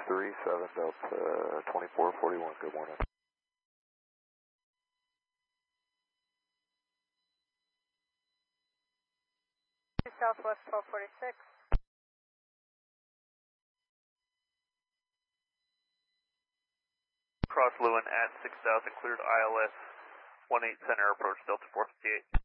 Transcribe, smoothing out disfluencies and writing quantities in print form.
37 Delta 2441, good morning. Southwest 1246. Cross Lewin at 6000, cleared ILS 18 center, approach Delta 458.